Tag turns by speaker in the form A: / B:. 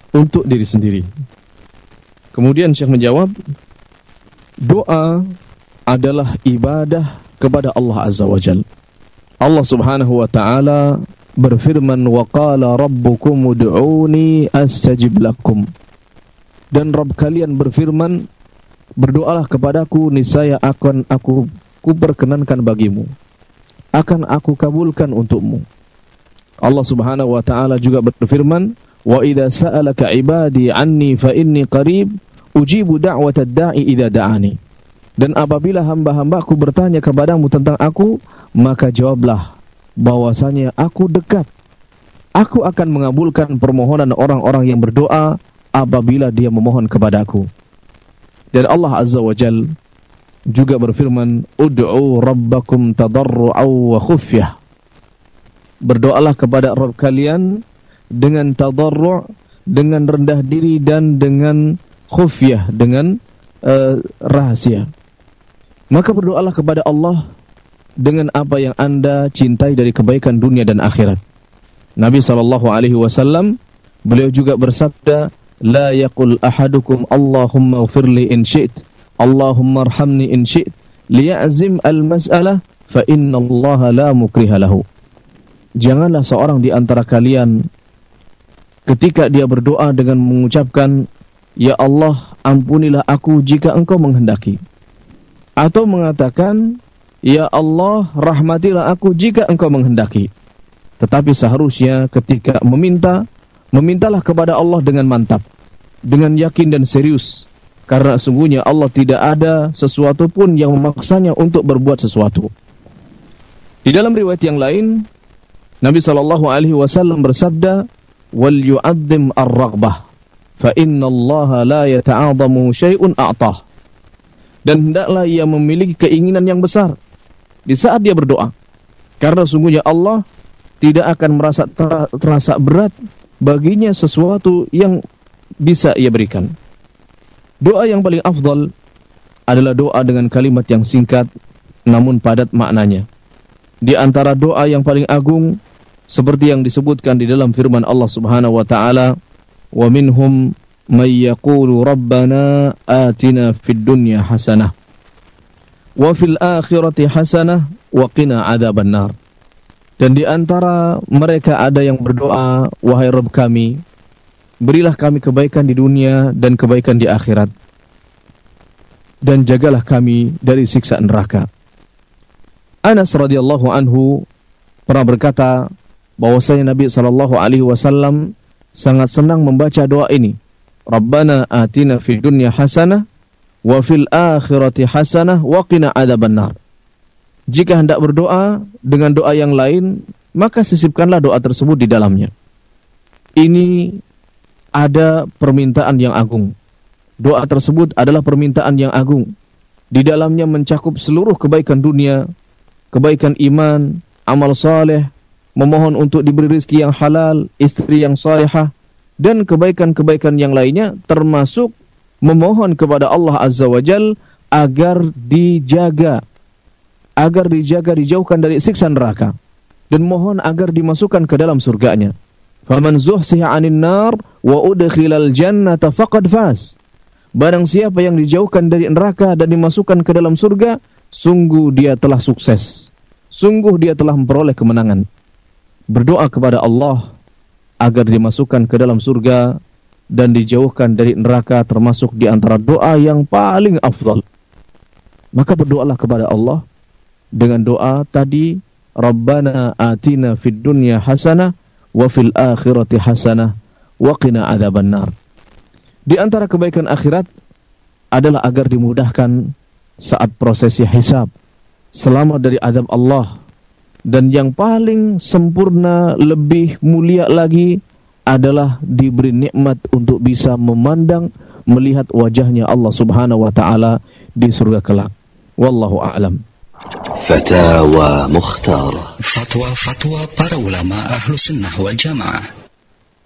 A: untuk diri sendiri. Kemudian Syekh menjawab, doa adalah ibadah kepada Allah Azza wa Jalla. Allah Subhanahu wa ta'ala berfirman, wa qala rabbukum ud'uni astajib lakum. Dan Rabb kalian berfirman, berdoalah kepadaku, niscaya akan aku perkenankan bagimu, akan aku kabulkan untukmu. Allah Subhanahu wa ta'ala juga berfirman, wa idza sa'alaka ibadi anni fa inni qarib ujibu da'watad da'i idza da'ani. Dan apabila hamba-hambaku bertanya kepadamu tentang aku, maka jawablah bahwasanya aku dekat. Aku akan mengabulkan permohonan orang-orang yang berdoa apabila dia memohon kepadaku. Dan Allah Azza wa Jal juga berfirman, ud'u rabbakum tadarru'aw wa khufyah. Berdoalah kepada Rabb kalian dengan tadarru', dengan rendah diri, dan dengan khufyah, dengan rahasia. Maka berdoalah kepada Allah dengan apa yang anda cintai dari kebaikan dunia dan akhirat. Nabi SAW, beliau juga bersabda, la yaqul ahadukum Allahumma ghfirli in syi't, Allahumma arhamni in syi't, liya'zim al-mas'alah fa inna Allah la mukriha lahu. Janganlah seorang di antara kalian ketika dia berdoa dengan mengucapkan, ya Allah ampunilah aku jika engkau menghendaki, atau mengatakan, ya Allah rahmatilah aku jika engkau menghendaki. Tetapi seharusnya ketika memintalah kepada Allah dengan mantap, dengan yakin dan serius, karena sungguhnya Allah tidak ada sesuatu pun yang memaksanya untuk berbuat sesuatu. Di dalam riwayat yang lain, Nabi SAW bersabda, wal yu'adzim ar-raghbah fa inna Allah la yata'adhamu syai'un a'tah. Dan hendaklah ia memiliki keinginan yang besar di saat dia berdoa, karena sungguhnya Allah tidak akan merasa terasa berat baginya sesuatu yang bisa ia berikan. Doa yang paling afdal adalah doa dengan kalimat yang singkat namun padat maknanya. Di antara doa yang paling agung seperti yang disebutkan di dalam firman Allah Subhanahu wa ta'ala, wa minhum may yaqulu rabbana atina fid dunya hasanah wa fil akhirati hasanah wa qina adzabannar. Dan di antara mereka ada yang berdoa, wahai Rabb kami, berilah kami kebaikan di dunia dan kebaikan di akhirat, dan jagalah kami dari siksa neraka. Anas radhiyallahu anhu pernah berkata bahwasanya Nabi SAW sangat senang membaca doa ini, Rabbana atina fid dunya hasanah wa fil akhirati hasanah wa qina adzabannar. Jika hendak berdoa dengan doa yang lain, maka sisipkanlah doa tersebut di dalamnya. Ini ada permintaan yang agung. Doa tersebut adalah permintaan yang agung. Di dalamnya mencakup seluruh kebaikan dunia, kebaikan iman, amal saleh, memohon untuk diberi rezeki yang halal, istri yang salihah, dan kebaikan-kebaikan yang lainnya, termasuk memohon kepada Allah Azza wa Jal agar dijaga, dijauhkan dari siksa neraka, dan mohon agar dimasukkan ke dalam surganya. Faman zuhsiha 'anil nar wa udkhilal jannata faqad faz. Barang siapa yang dijauhkan dari neraka dan dimasukkan ke dalam surga, sungguh dia telah sukses, sungguh dia telah memperoleh kemenangan. Berdoa kepada Allah agar dimasukkan ke dalam surga dan dijauhkan dari neraka termasuk di antara doa yang paling afdal. Maka berdoalah kepada Allah dengan doa tadi, Rabbana atina fid dunya hasanah wa fil akhirati hasanah wa qina adzabannar. Di antara kebaikan akhirat adalah agar dimudahkan saat prosesi hisab, selamat dari azab Allah. Dan yang paling sempurna, lebih mulia lagi adalah diberi nikmat untuk bisa memandang, melihat wajahnya Allah Subhanahu wa ta'ala di surga kelak. Wallahu a'lam.
B: Fatawa Mukhtara.
C: Fatwa para ulama Ahlus Sunnah wal Jamaah.